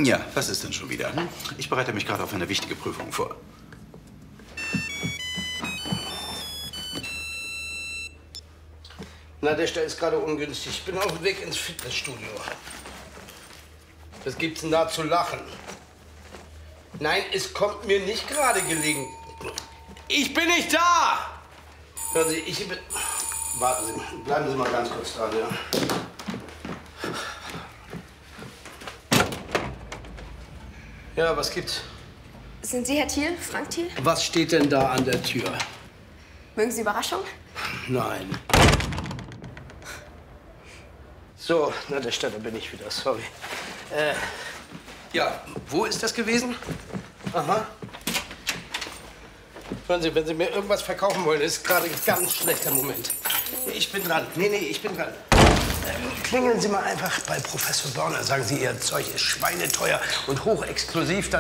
Ja, was ist denn schon wieder? Ich bereite mich gerade auf eine wichtige Prüfung vor. Na, der Stelle ist gerade ungünstig. Ich bin auf dem Weg ins Fitnessstudio. Was gibt's denn da zu lachen? Nein, es kommt mir nicht gerade gelegen. Ich bin nicht da! Hören Sie, ich bin... Warten Sie, bleiben Sie mal ganz kurz dran, ja? Ja, was gibt's? Sind Sie Herr Thiel, Frank Thiel? Was steht denn da an der Tür? Mögen Sie Überraschung? Nein. So, na, der Stelle bin ich wieder, sorry. Ja, wo ist das gewesen? Aha. Hören Sie, wenn Sie mir irgendwas verkaufen wollen, ist gerade ein ganz schlechter Moment. Ich bin dran. Nee, ich bin dran. Klingeln Sie mal einfach bei Professor Dorner. Sagen Sie, Ihr Zeug ist schweineteuer und hochexklusiv.